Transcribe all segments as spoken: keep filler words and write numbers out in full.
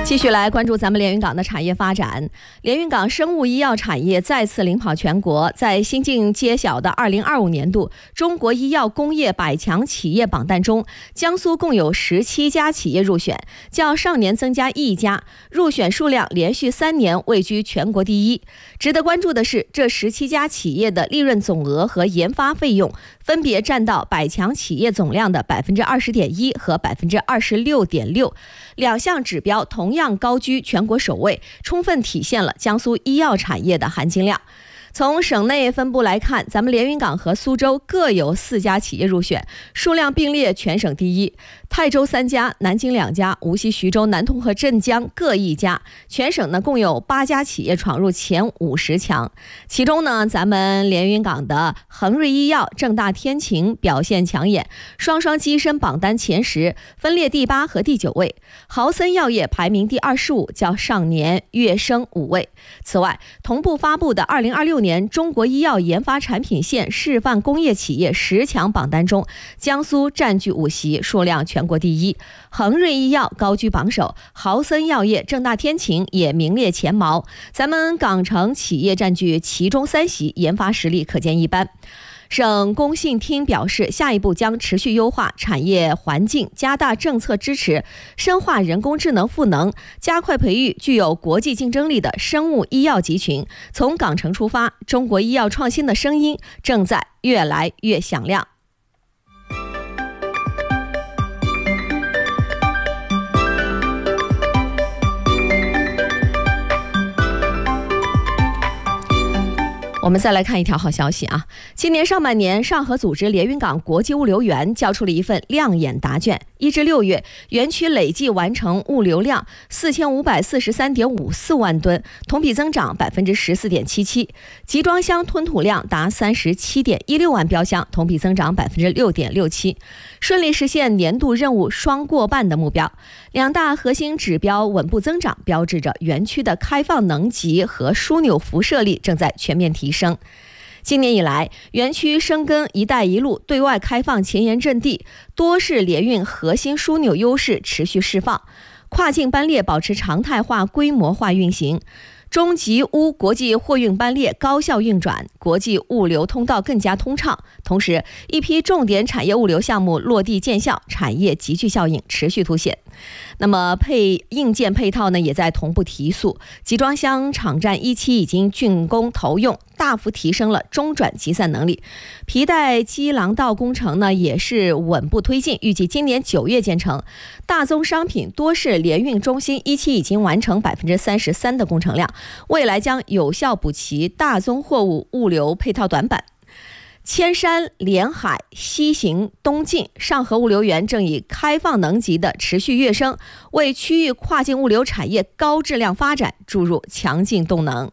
继续来关注咱们连云港的产业发展。连云港生物医药产业再次领跑全国，在新近揭晓的二零二五年度中国医药工业百强企业榜单中，江苏共有十七家企业入选，较上年增加一家，入选数量连续三年位居全国第一。值得关注的是，这十七家企业的利润总额和研发费用分别占到百强企业总量的百分之二十点一和百分之二十六点六，两项指标同样高居全国首位，充分体现了江苏医药产业的含金量。从省内分布来看，咱们连云港和苏州各有四家企业入选，数量并列全省第一。泰州三家，南京两家，无锡、徐州、南通和镇江各一家。全省呢共有八家企业闯入前五十强。其中呢，咱们连云港的恒瑞医药、正大天晴表现抢眼，双双跻身榜单前十，分列第八和第九位。豪森药业排名第二十五，较上年跃升五位。此外，同步发布的二零二六年中国医药研发产品线示范工业企业十强榜单中，江苏占据五席，数量全国第一。恒瑞医药高居榜首，豪森药业、正大天晴也名列前茅。咱们港城企业占据其中三席，研发实力可见一斑。省工信厅表示，下一步将持续优化产业环境，加大政策支持，深化人工智能赋能，加快培育具有国际竞争力的生物医药集群。从港城出发，中国医药创新的声音正在越来越响亮。我们再来看一条好消息啊！今年上半年，上合组织连云港国际物流园交出了一份亮眼答卷。一至六月，园区累计完成物流量四千五百四十三点五四万吨，同比增长百分之十四点七七。集装箱吞吐量达三十七点一六万标箱，同比增长百分之六点六七，顺利实现年度任务双过半的目标。两大核心指标稳步增长，标志着园区的开放能级和枢纽辐射力正在全面提升。今年以来，园区深耕“一带一路”对外开放前沿阵地，多式联运核心枢纽优势持续释放，跨境班列保持常态化、规模化运行。中吉乌国际货运班列高效运转，国际物流通道更加通畅。同时，一批重点产业物流项目落地见效，产业集聚效应持续凸显。那么配硬件配套呢，也在同步提速。集装箱场站一期已经竣工投用，大幅提升了中转集散能力。皮带机廊道工程呢，也是稳步推进，预计今年九月建成。大宗商品多式联运中心一期已经完成百分之三十三的工程量，未来将有效补齐大宗货物物流配套短板。千山连海，西行东进，上合物流园正以开放能级的持续跃升，为区域跨境物流产业高质量发展注入强劲动能。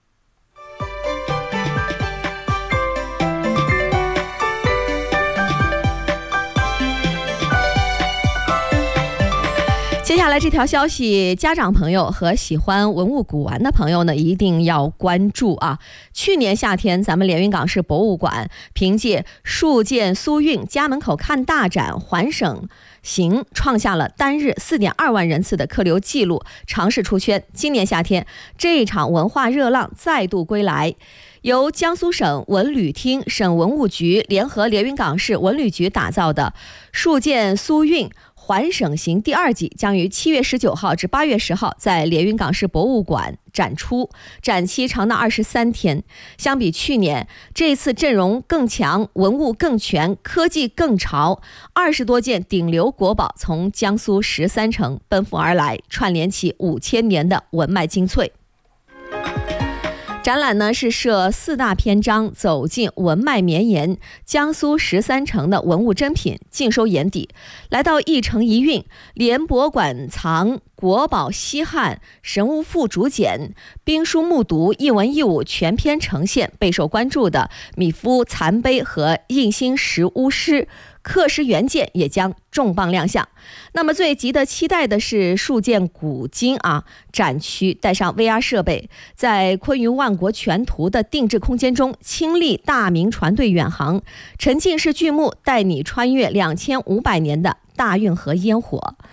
接下来这条消息，家长朋友和喜欢文物古玩的朋友呢，一定要关注啊！去年夏天，咱们连云港市博物馆凭借树建苏运家门口看大展环省行，创下了单日四点二万人次的客流记录，尝试出圈。今年夏天，这一场文化热浪再度归来。由江苏省文旅厅、省文物局联合连云港市文旅局打造的树建苏运环省行第二季将于七月十九号至八月十号在连云港市博物馆展出，展期长达二十三天。相比去年，这次阵容更强，文物更全，科技更潮，二十多件顶流国宝从江苏十三城奔赴而来，串联起五千年的文脉精粹。展览呢是设四大篇章，走进文脉绵延江苏十三城的文物珍品，尽收眼底。来到一城一韵，连博馆藏国宝西汉、神物副竹简、兵书目读、一文一武全篇呈现。备受关注的米夫残碑和印星石巫师刻石原件也将重磅亮相。那么最值得期待的是树建古今啊展区，带上 V R 设备，在昆云万国全图的定制空间中亲历大明船队远航，沉浸式剧目带你穿越两千五百年的大运河烟火。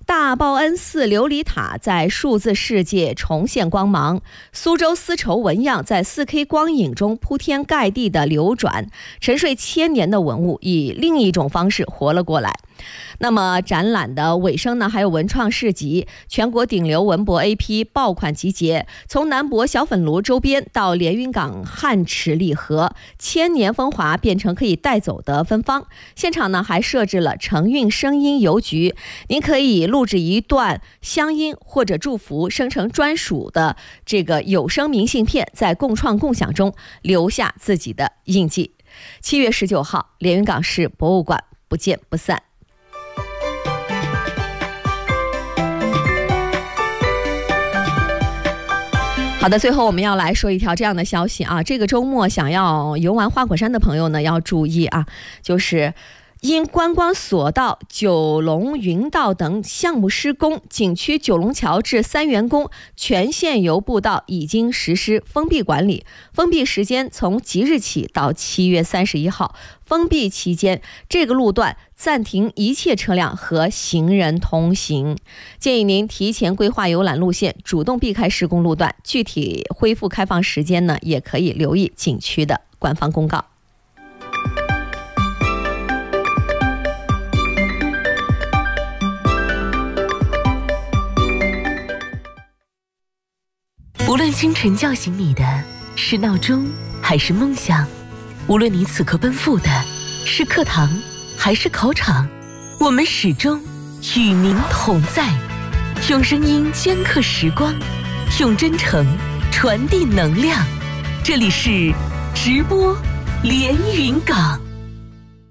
大报恩寺琉璃塔在数字世界重现光芒，苏州丝绸纹样在 四 K 光影中铺天盖地的流转，沉睡千年的文物以另一种方式活了过来。那么展览的尾声呢，还有文创市集，全国顶流文博 A P 爆款集结，从南博小粉炉周边到连云港汉池礼盒，千年风华变成可以带走的芬芳。现场呢还设置了承运声音邮局，您可以录制一段乡音或者祝福，生成专属的这个有声明信片，在共创共享中留下自己的印记。七月十九号，连云港市博物馆不见不散。好的，最后我们要来说一条这样的消息啊，这个周末想要游玩花果山的朋友呢要注意啊，就是因观光索道、九龙云道等项目施工，景区九龙桥至三元宫全线游步道已经实施封闭管理，封闭时间从即日起到七月三十一号。封闭期间，这个路段暂停一切车辆和行人通行，建议您提前规划游览路线，主动避开施工路段。具体恢复开放时间呢，也可以留意景区的官方公告。 无论清晨叫醒你的是闹钟还是梦想，无论你此刻奔赴的是课堂还是考场，我们始终与您同在，用声音镌刻时光，用真诚传递能量。这里是直播连云港。